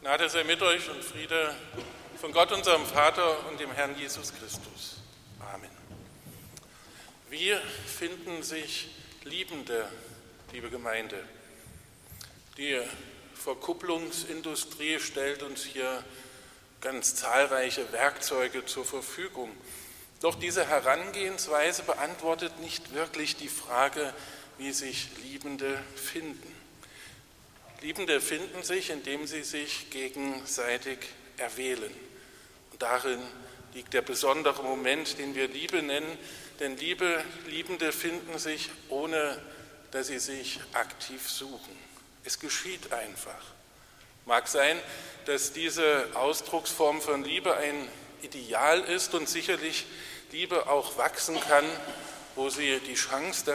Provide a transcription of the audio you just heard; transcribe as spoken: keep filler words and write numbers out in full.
Gnade sei mit euch und Friede von Gott, unserem Vater und dem Herrn Jesus Christus. Amen. Wie finden sich Liebende, liebe Gemeinde? Die Verkupplungsindustrie stellt uns hier ganz zahlreiche Werkzeuge zur Verfügung. Doch diese Herangehensweise beantwortet nicht wirklich die Frage, wie sich Liebende finden. Liebende finden sich, indem sie sich gegenseitig erwählen. Und darin liegt der besondere Moment, den wir Liebe nennen, denn Liebe, Liebende finden sich, ohne dass sie sich aktiv suchen. Es geschieht einfach. Mag sein, dass diese Ausdrucksform von Liebe ein Ideal ist und sicherlich Liebe auch wachsen kann, wo sie die Chance